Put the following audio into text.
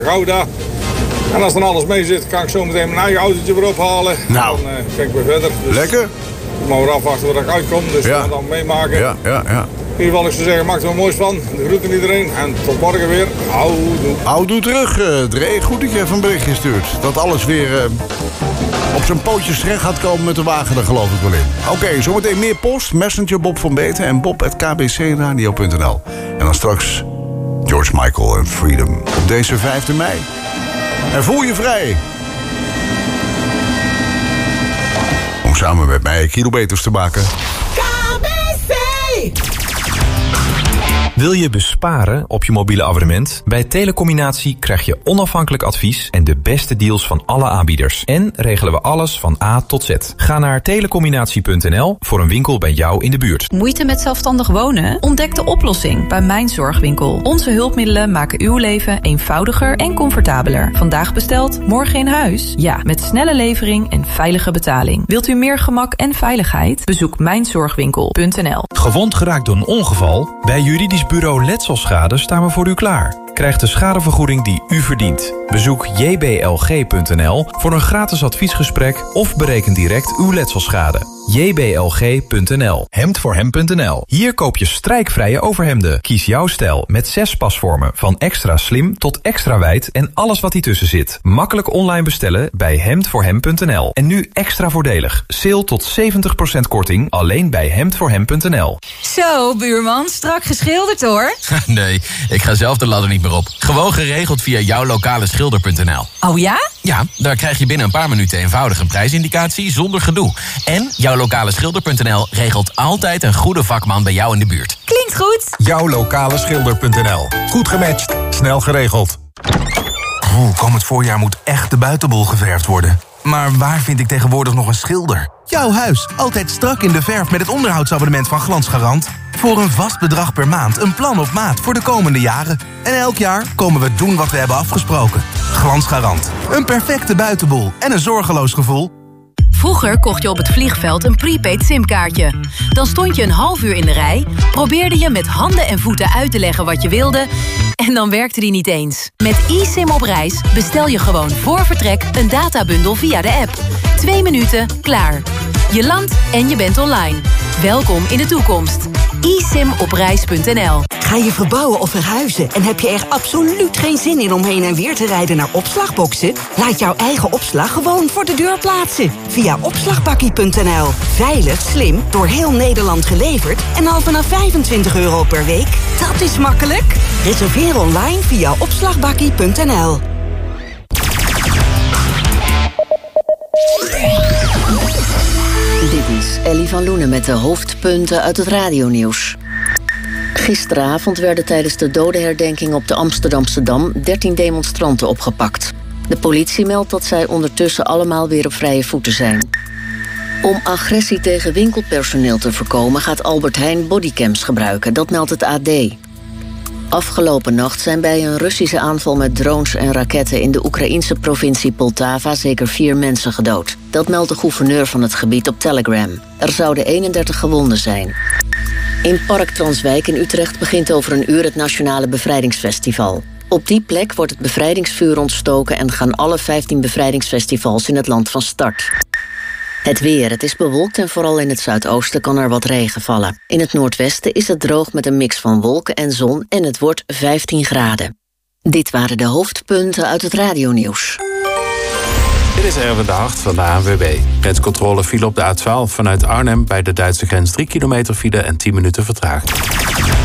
Gouda. En als dan alles mee zit, kan ik zo meteen mijn eigen autootje weer ophalen. Nou. En dan kijk ik weer verder. Dus lekker. Ik mag weer afwachten waar ik uitkom, dus we gaan dan meemaken. Ja. In ieder geval, ik zou zeggen, maak er wat moois van. De groeten iedereen en tot morgen weer. Houdoe terug, Dree. Goed dat je even een berichtje stuurt. Dat alles weer op zijn pootjes terecht gaat komen met de wagen, daar geloof ik wel in. Oké, zometeen meer post. Messenger Bob van Beten en bob@kbcradio.nl. En dan straks George Michael en Freedom op deze 5e mei. En voel je vrij om samen met mij kilometers te maken. KBC! Wil je besparen op je mobiele abonnement? Bij Telecombinatie krijg je onafhankelijk advies en de beste deals van alle aanbieders. En regelen we alles van A tot Z. Ga naar telecombinatie.nl voor een winkel bij jou in de buurt. Moeite met zelfstandig wonen? Ontdek de oplossing bij Mijn Zorgwinkel. Onze hulpmiddelen maken uw leven eenvoudiger en comfortabeler. Vandaag besteld, morgen in huis? Ja, met snelle levering en veilige betaling. Wilt u meer gemak en veiligheid? Bezoek mijnzorgwinkel.nl. Gewond geraakt door een ongeval? Bij Juridisch Bureau Letselschade staan we voor u klaar. Krijg de schadevergoeding die u verdient. Bezoek jblg.nl voor een gratis adviesgesprek of bereken direct uw letselschade. jblg.nl. Hemdvoorhem.nl. Hier koop je strijkvrije overhemden. Kies jouw stijl met 6 pasvormen. Van extra slim tot extra wijd en alles wat ertussen zit. Makkelijk online bestellen bij hemdvoorhem.nl. En nu extra voordelig. Sale tot 70% korting alleen bij hemdvoorhem.nl. Zo, buurman, strak geschilderd hoor. Nee, ik ga zelf de ladder niet meer op. Gewoon geregeld via jouwlokaleszilder.nl. Oh ja? Ja, daar krijg je binnen een paar minuten eenvoudig een prijsindicatie zonder gedoe. En jouwlokaleszilder.nl regelt altijd een goede vakman bij jou in de buurt. Klinkt goed. Jouwlokaleszilder.nl. Goed gematcht, snel geregeld. Komend voorjaar moet echt de buitenbol geverfd worden. Maar waar vind ik tegenwoordig nog een schilder? Jouw huis, altijd strak in de verf met het onderhoudsabonnement van Glansgarant. Voor een vast bedrag per maand, een plan op maat voor de komende jaren. En elk jaar komen we doen wat we hebben afgesproken. Glansgarant, een perfecte buitenbol en een zorgeloos gevoel. Vroeger kocht je op het vliegveld een prepaid simkaartje. Dan stond je een half uur in de rij, probeerde je met handen en voeten uit te leggen wat je wilde, en dan werkte die niet eens. Met eSIM op reis bestel je gewoon voor vertrek een databundel via de app. 2 minuten, klaar. Je landt en je bent online. Welkom in de toekomst. eSIMopreis.nl. Ga je verbouwen of verhuizen en heb je er absoluut geen zin in om heen en weer te rijden naar opslagboxen? Laat jouw eigen opslag gewoon voor de deur plaatsen. Via opslagbakkie.nl. Veilig, slim, door heel Nederland geleverd en al vanaf €25 per week. Dat is makkelijk. Reserveer online via opslagbakkie.nl. Dit is Ellie van Loenen met de hoofdpunten uit het radionieuws. Gisteravond werden tijdens de dodenherdenking op de Amsterdamse Dam 13 demonstranten opgepakt. De politie meldt dat zij ondertussen allemaal weer op vrije voeten zijn. Om agressie tegen winkelpersoneel te voorkomen gaat Albert Heijn bodycams gebruiken, dat meldt het AD. Afgelopen nacht zijn bij een Russische aanval met drones en raketten in de Oekraïense provincie Poltava zeker 4 mensen gedood. Dat meldt de gouverneur van het gebied op Telegram. Er zouden 31 gewonden zijn. In Park Transwijk in Utrecht begint over een uur het Nationale Bevrijdingsfestival. Op die plek wordt het bevrijdingsvuur ontstoken en gaan alle 15 bevrijdingsfestivals in het land van start. Het weer. Het is bewolkt en vooral in het zuidoosten kan er wat regen vallen. In het noordwesten is het droog met een mix van wolken en zon en het wordt 15 graden. Dit waren de hoofdpunten uit het radionieuws. Dit is Erwin de Hart van de ANWB. Grenscontrole file op de A12 vanuit Arnhem bij de Duitse grens 3 kilometer file en 10 minuten vertraging.